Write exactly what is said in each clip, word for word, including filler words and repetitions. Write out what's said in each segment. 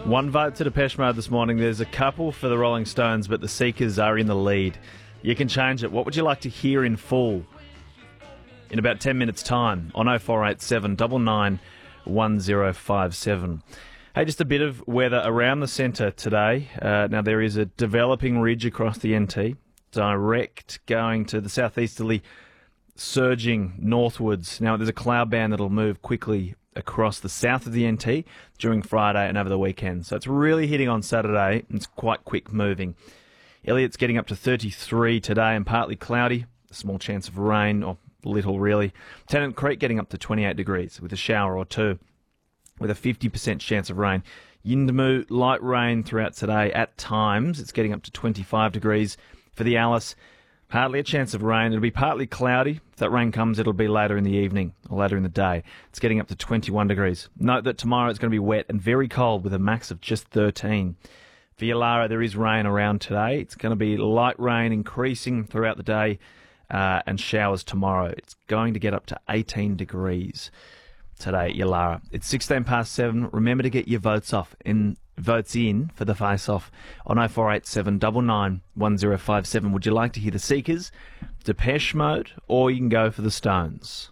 One vote to Depeche Mode this morning. There's a couple for the Rolling Stones, but the Seekers are in the lead. You can change it. What would you like to hear in full in about ten minutes' time on oh four eight seven nine nine one oh five seven? Hey, just a bit of weather around the centre today. Uh, now, there is a developing ridge across the N T, direct going to the southeasterly, surging northwards. Now, there's a cloud band that'll move quickly across the south of the N T during Friday and over the weekend. So it's really hitting on Saturday. It's quite quick moving. Elliott's getting up to thirty-three today and partly cloudy. A small chance of rain, or little really. Tennant Creek getting up to twenty-eight degrees with a shower or two, with a fifty percent chance of rain. Yuendumu, light rain throughout today. At times, it's getting up to twenty-five degrees. For the Alice, hardly a chance of rain. It'll be partly cloudy. If that rain comes, it'll be later in the evening or later in the day. It's getting up to twenty-one degrees. Note that tomorrow it's going to be wet and very cold with a max of just thirteen. For Yulara, there is rain around today. It's going to be light rain increasing throughout the day uh, and showers tomorrow. It's going to get up to eighteen degrees today at Yulara. It's sixteen past seven. Remember to get your votes off in votes in for the face-off on oh four eight seven nine nine one oh five seven. Would you like to hear the Seekers, Depeche Mode, or you can go for the Stones?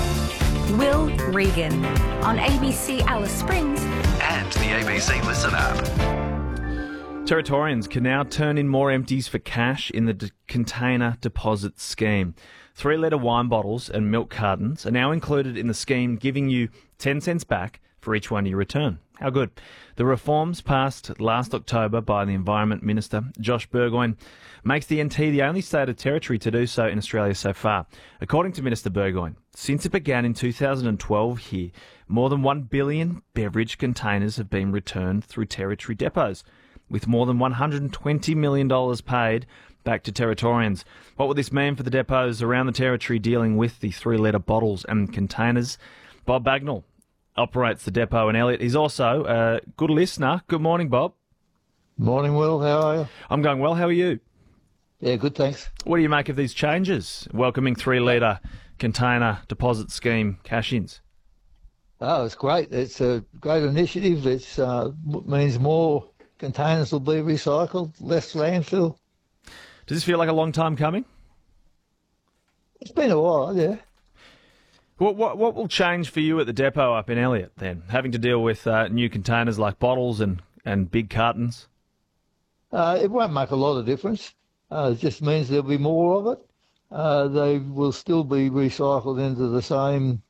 Will Regan on A B C Alice Springs and the A B C Listen app. Territorians can now turn in more empties for cash in the de- container deposit scheme. Three-litre wine bottles and milk cartons are now included in the scheme, giving you ten cents back for each one you return. How good. The reforms passed last October by the Environment Minister, Josh Burgoyne, makes the N T the only state or territory to do so in Australia so far. According to Minister Burgoyne, since it began in two thousand twelve here, more than one billion beverage containers have been returned through territory depots, with more than one hundred twenty million dollars paid back to Territorians. What will this mean for the depots around the territory dealing with the three-litre bottles and containers? Bob Bagnall operates the depot in Elliott. He's also a good listener. Good morning, Bob. Morning, Will. How are you? I'm going well. How are you? Yeah, good, thanks. What do you make of these changes? Welcoming three-litre container deposit scheme cash-ins. Oh, it's great. It's a great initiative. It uh, means more containers will be recycled, less landfill. Does this feel like a long time coming? It's been a while, yeah. What what what will change for you at the depot up in Elliott then? Having to deal with uh, new containers like bottles and, and big cartons? Uh, it won't make a lot of difference. Uh, it just means there'll be more of it. Uh, they will still be recycled into the same